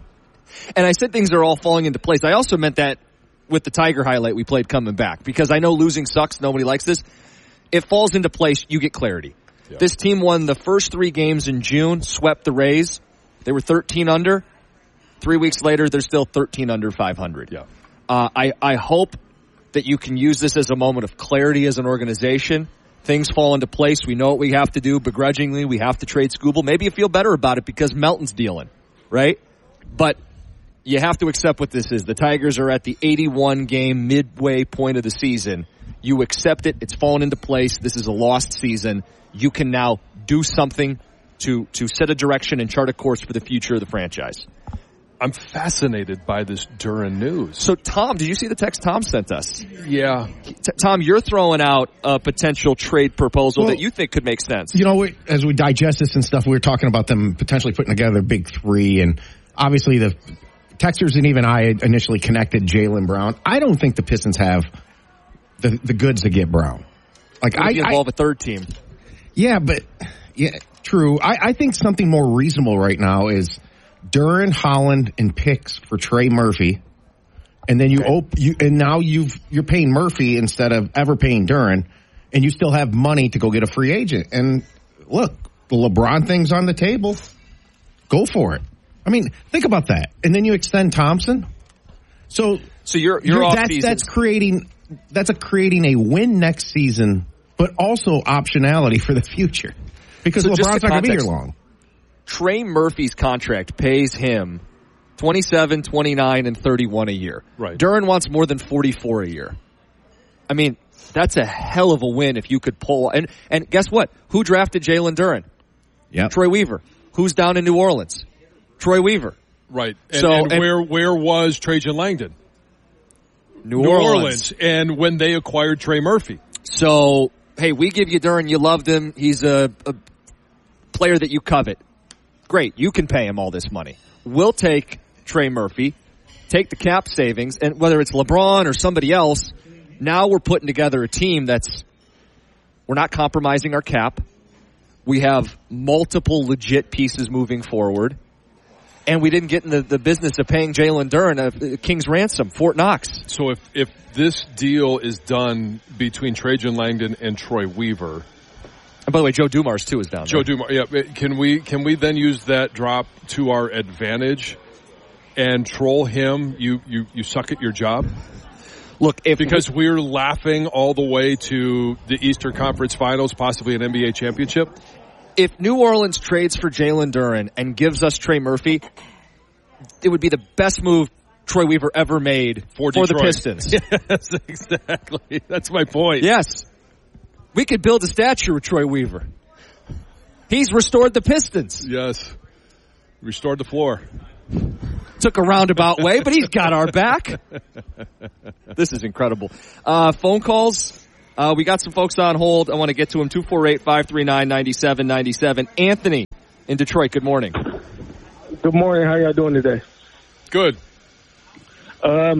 And I said things are all falling into place. I also meant that with the Tiger highlight we played coming back, because I know losing sucks. Nobody likes this. It falls into place. You get clarity. Yeah. This team won the first three games in June, swept the Rays. They were thirteen under. Three weeks later, they're still thirteen under five hundred. Yeah. Uh, I, I hope that you can use this as a moment of clarity as an organization. Things fall into place. We know what we have to do. Begrudgingly, we have to trade Skubal. Maybe you feel better about it because Melton's dealing, right? But you have to accept what this is. The Tigers are at the eighty-one game midway point of the season. You accept it. It's fallen into place. This is a lost season. You can now do something to, to set a direction and chart a course for the future of the franchise. I'm fascinated by this Duren news. So, Tom, did you see the text Tom sent us? Yeah. T- Tom, you're throwing out a potential trade proposal well, that you think could make sense. You know, we, as we digest this and stuff, we were talking about them potentially putting together a big three, and obviously the texters and even I initially connected Jaylen Brown. I don't think the Pistons have the, the goods to get Brown. Like I involve I, a third team. Yeah, but yeah, true. I, I think something more reasonable right now is Duren, Holland, and picks for Trey Murphy, and then you okay. op- you and now you've you're paying Murphy instead of ever paying Duren, and you still have money to go get a free agent. And look, the LeBron thing's on the table. Go for it. I mean, think about that. And then you extend Thompson. So so you're you're, you're off that's, that's creating that's a creating a win next season, but also optionality for the future because so LeBron's not going to be here long. Trey Murphy's contract pays him twenty-seven, twenty-nine, and thirty-one a year. Right. Duren wants more than forty-four a year. I mean, that's a hell of a win if you could pull. And and guess what? Who drafted Jalen Duren? Yeah, Troy Weaver. Who's down in New Orleans? Troy Weaver. Right. And, so and, and where where was Trajan Langdon? New, New Orleans. Orleans. And when they acquired Trey Murphy. So, hey, we give you Duren. You loved him. He's a, a player that you covet. Great. You can pay him all this money. We'll take Trey Murphy, take the cap savings, and whether it's LeBron or somebody else, now we're putting together a team that's, we're not compromising our cap. We have multiple legit pieces moving forward. And we didn't get in the, the business of paying Jalen Duren a, a king's ransom, Fort Knox. So if, if this deal is done between Trajan Langdon and Troy Weaver. And by the way, Joe Dumars too is down Joe there. Dumars, yeah. Can we, can we then use that drop to our advantage and troll him? You, you, you suck at your job? Look, if because we, we're laughing all the way to the Eastern Conference Finals, possibly an N B A championship. If New Orleans trades for Jalen Duren and gives us Trey Murphy, it would be the best move Troy Weaver ever made for, for the Pistons. Yes, exactly. That's my point. Yes. We could build a statue with Troy Weaver. He's restored the Pistons. Yes. Restored the floor. Took a roundabout way, but he's got our back. This is incredible. Uh, phone calls. Uh, we got some folks on hold. I want to get to them. two four eight, five three nine, nine seven nine seven. Anthony in Detroit, good morning. Good morning. How y'all doing today? Good. Um,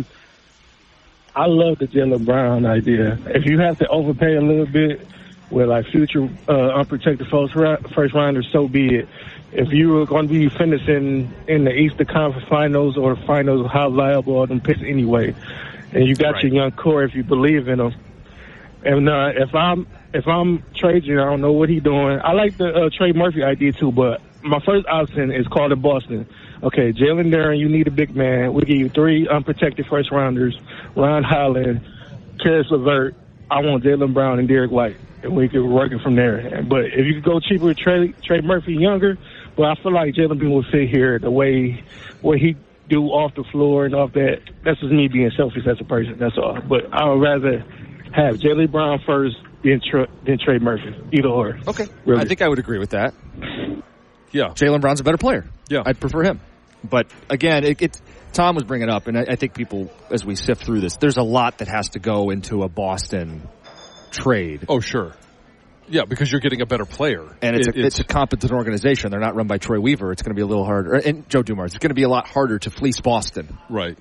I love the Jaylen Brown idea. If you have to overpay a little bit with like future uh, unprotected first, first rounders, so be it. If you are going to be finishing in the Eastern Conference Finals or Finals, how liable are them picks anyway? And you got right. your young core if you believe in them. And uh, if I'm if I'm trading, I don't know what he's doing. I like the uh, Trey Murphy idea too, but my first option is called in Boston. Okay, Jalen Duren, you need a big man. We give you three unprotected first rounders: Ron Holland, Karis LeVert. I want Jaylen Brown and Derek White, and we could work it from there. But if you could go cheaper with Trey, Trey Murphy younger, but I feel like Jalen Brown would fit here the way what he do off the floor and off that. That's just me being selfish as a person. That's all. But I would rather have Jaylen Brown first, then, Trey, then Trey Murphy, either or. Okay, really. I think I would agree with that. Yeah, Jaylen Brown's a better player. Yeah, I'd prefer him. But again, it, it Tom was bringing it up, and I, I think people, as we sift through this, there's a lot that has to go into a Boston trade. Oh, sure. Yeah, because you're getting a better player. And it's, it, a, it's, it's a competent organization. They're not run by Troy Weaver. It's going to be a little harder. And Joe Dumars. It's going to be a lot harder to fleece Boston. Right.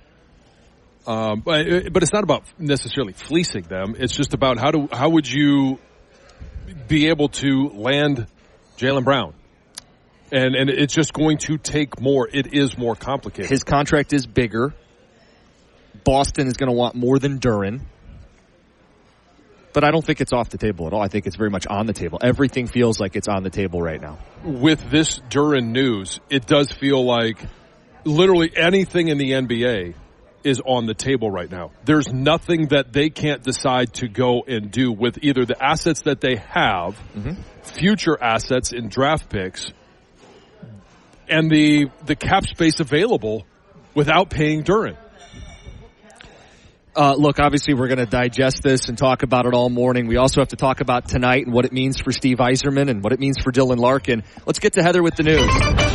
Um, but, but it's not about necessarily fleecing them. It's just about how do how would you be able to land Jaylen Brown? And and it's just going to take more. It is more complicated. His contract is bigger. Boston is going to want more than Duren. But I don't think it's off the table at all. I think it's very much on the table. Everything feels like it's on the table right now. With this Duren news, it does feel like literally anything in the N B A is on the table right now. There's nothing that they can't decide to go and do with either the assets that they have, mm-hmm. future assets in draft picks, and the the cap space available without paying Duren. Uh, look, obviously we're going to digest this and talk about it all morning. We also have to talk about tonight and what it means for Steve Yzerman and what it means for Dylan Larkin. Let's get to Heather with the news.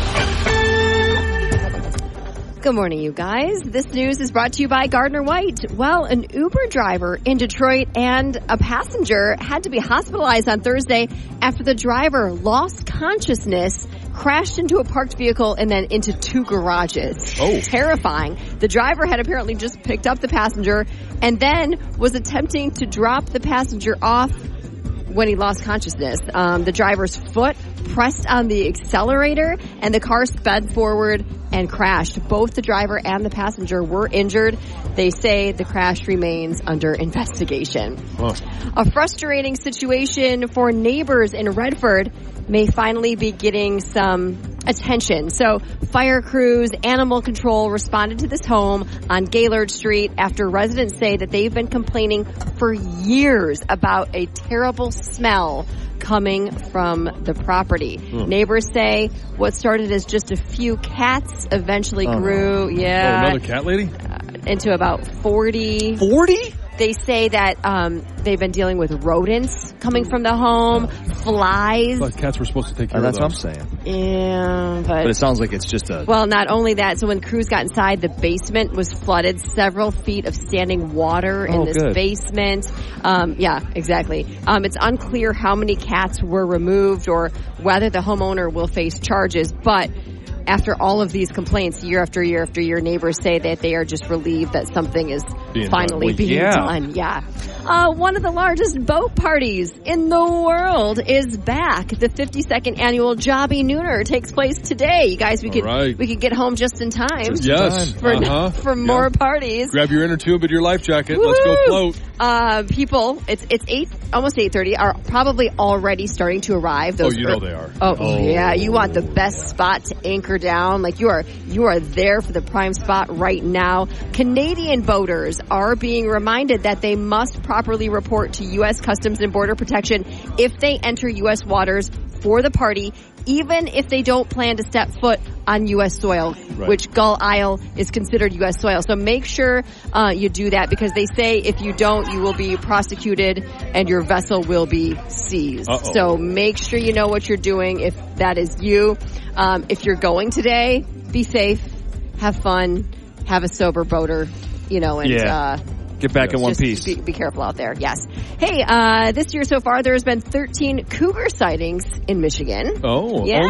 Good morning, you guys. This news is brought to you by Gardner White. Well, an Uber driver in Detroit and a passenger had to be hospitalized on Thursday after the driver lost consciousness, crashed into a parked vehicle, and then into two garages. Oh. Terrifying. The driver had apparently just picked up the passenger and then was attempting to drop the passenger off when he lost consciousness. Um, the driver's foot pressed on the accelerator and the car sped forward and crashed. Both the driver and the passenger were injured. They say the crash remains under investigation. Huh. A frustrating situation for neighbors in Redford may finally be getting some attention. So fire crews, animal control responded to this home on Gaylord Street after residents say that they've been complaining for years about a terrible smell coming from the property. Hmm. Neighbors say what started as just a few cats eventually oh, grew, no. yeah. Oh, another cat lady? Uh, into about forty. forty? They say that um, they've been dealing with rodents coming from the home, flies. But cats were supposed to take care oh, of those. That's what I'm saying. Yeah, but... But it sounds like it's just a... Well, not only that, so when crews got inside, the basement was flooded. Several feet of standing water in oh, this good. basement. Um, yeah, exactly. Um, it's unclear how many cats were removed or whether the homeowner will face charges, but... After all of these complaints, year after year after year, neighbors say that they are just relieved that something is being finally well, being yeah. done. Yeah. Uh, one of the largest boat parties in the world is back. The fifty-second annual Jobby Nooner takes place today. You guys, we all could right. we could get home just in time. Just yes. For, uh-huh. for more yeah. parties. Grab your inner tube and your life jacket. Woo-hoo! Let's go float. Uh, people, it's it's eight, almost eight thirty, are probably already starting to arrive. Those oh, you er- know they are. Oh, oh, yeah. You want the best spot to anchor down. Like, you are you are there for the prime spot right now. Canadian boaters are being reminded that they must properly report to U S Customs and Border Protection if they enter U S waters for the party, even if they don't plan to step foot on U S soil, Right. which Gull Isle is considered U S soil. So make sure uh, you do that, because they say if you don't, you will be prosecuted and your vessel will be seized. Uh-oh. So make sure you know what you're doing if that is you. Um, if you're going today, be safe, have fun, have a sober boater, you know, and Yeah. uh, Get back in one just piece. Be, be careful out there. Yes. Hey, uh, this year so far, there's been thirteen cougar sightings in Michigan. Oh, yeah.